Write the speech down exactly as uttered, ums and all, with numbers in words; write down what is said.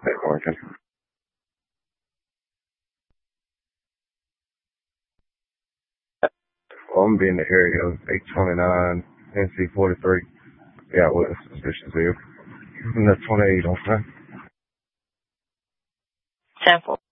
Hey, Morgan. Well, I'm being in the area of eight twenty-nine, N C forty-three. Yeah, with a suspicious vehicle. And that's twenty-eight on that. ten four.